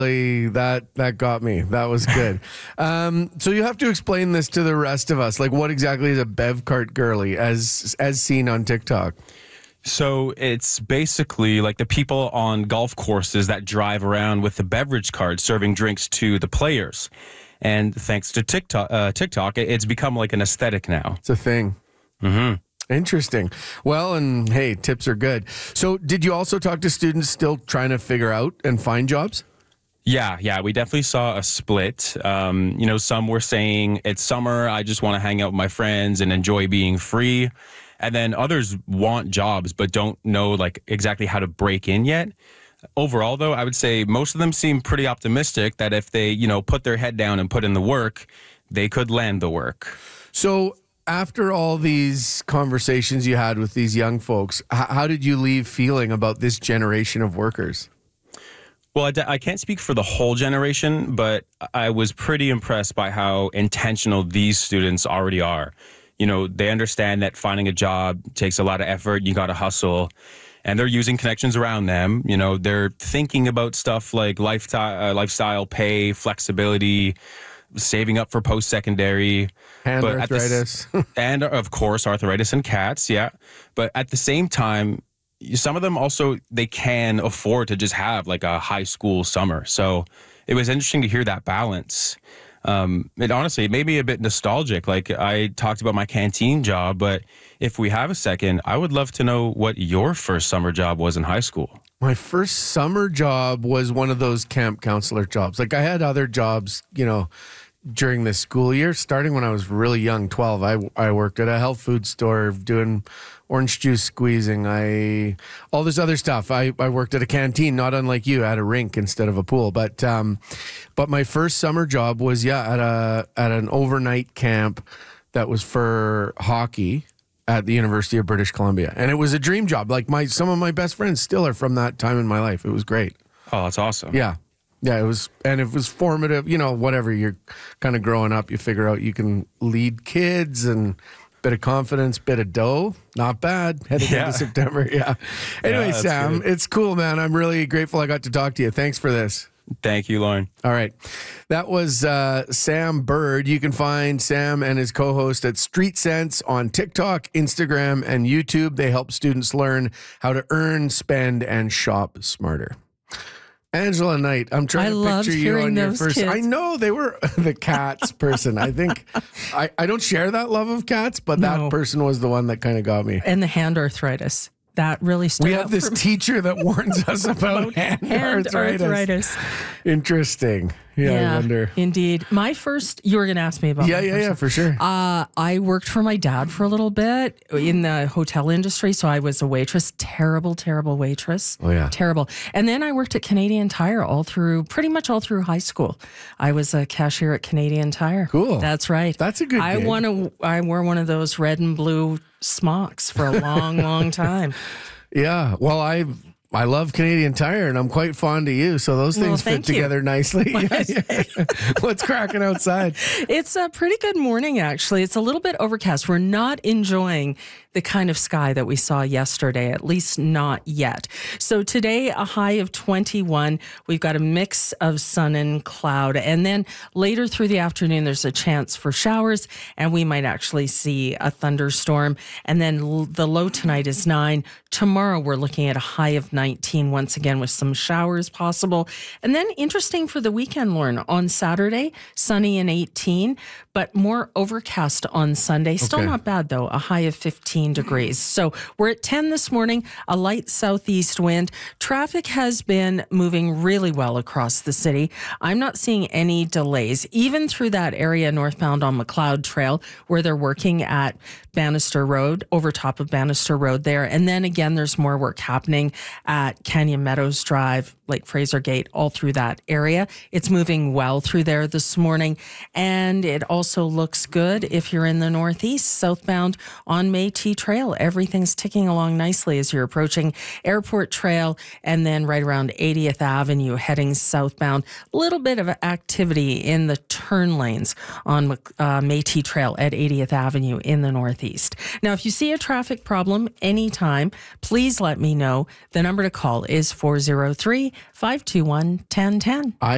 That got me. That was good. So you have to explain this to the rest of us. Like, what exactly is a bev cart girly as seen on TikTok? So it's basically like the people on golf courses that drive around with the beverage cart serving drinks to the players. And thanks to TikTok, it's become like an aesthetic now. It's a thing. Mm-hmm. Interesting. Well, and hey, tips are good. So did you also talk to students still trying to figure out and find jobs? Yeah, we definitely saw a split. Some were saying it's summer, I just want to hang out with my friends and enjoy being free. And then others want jobs but don't know like exactly how to break in yet. Overall, though, I would say most of them seem pretty optimistic that if they, put their head down and put in the work, they could land the work. So after all these conversations you had with these young folks, how did you leave feeling about this generation of workers? Well, I can't speak for the whole generation, but I was pretty impressed by how intentional these students already are. They understand that finding a job takes a lot of effort. You got to hustle. And they're using connections around them. They're thinking about stuff like lifestyle, pay, flexibility, saving up for post-secondary. And arthritis. And, of course, arthritis and cats, yeah. But at the same time, some of them also, they can afford to just have like a high school summer. So it was interesting to hear that balance. It made me a bit nostalgic. Like I talked about my canteen job, but if we have a second, I would love to know what your first summer job was in high school. My first summer job was one of those camp counselor jobs. Like I had other jobs, during the school year, starting when I was really young, 12. I worked at a health food store doing orange juice squeezing. All this other stuff. I worked at a canteen, not unlike you, at a rink instead of a pool. But my first summer job was at an overnight camp that was for hockey at the University of British Columbia, and it was a dream job. Like some of my best friends still are from that time in my life. It was great. Oh, that's awesome. Yeah. Yeah, it was formative, whatever, you're kind of growing up, you figure out you can lead kids and bit of confidence, bit of dough. Not bad. Heading into September. Yeah. Anyway, Yeah, Sam, good. It's cool, man. I'm really grateful I got to talk to you. Thanks for this. Thank you, Lauren. All right. That was Sam Bird. You can find Sam and his co-host at Street Sense on TikTok, Instagram, and YouTube. They help students learn how to earn, spend, and shop smarter. Angela Knight, I'm trying to picture you on your first. Kids. I know they were the cats person. I think I don't share that love of cats, but that person was the one that kind of got me. And the hand arthritis. That really stood We out have this for me. teacher that warns us about hand arthritis. Interesting. Yeah, I wonder. Indeed. My first, you were going to ask me about my first one. For sure. I worked for my dad for a little bit in the hotel industry, so I was a waitress. Terrible waitress. Oh, yeah. Terrible. And then I worked at Canadian Tire pretty much all through high school. I was a cashier at Canadian Tire. Cool. That's right. That's a good gig. I wore one of those red and blue smocks for a long time. Yeah. Well, I love Canadian Tire, and I'm quite fond of you, so those things fit together nicely. What's cracking outside? It's a pretty good morning, actually. It's a little bit overcast. We're not enjoying the kind of sky that we saw yesterday, at least not yet. So today, a high of 21. We've got a mix of sun and cloud. And then later through the afternoon, there's a chance for showers, and we might actually see a thunderstorm. And then the low tonight is 9. Tomorrow, we're looking at a high of 19, once again, with some showers possible. And then interesting for the weekend, Lauren, on Saturday, sunny and 18, but more overcast on Sunday. Still not bad, though, a high of 15 degrees. So we're at 10 this morning, a light southeast wind. Traffic has been moving really well across the city. I'm not seeing any delays, even through that area northbound on McLeod Trail, where they're working at Bannister Road, over top of Bannister Road there. And then again, there's more work happening at Canyon Meadows Drive, Lake Fraser Gate, all through that area. It's moving well through there this morning. And it also looks good if you're in the northeast, southbound on Métis Trail. Everything's ticking along nicely as you're approaching Airport Trail and then right around 80th Avenue heading southbound. A little bit of activity in the turn lanes on Métis Trail at 80th Avenue in the northeast. Now, if you see a traffic problem anytime, please let me know. The number to call is 403-521-1010.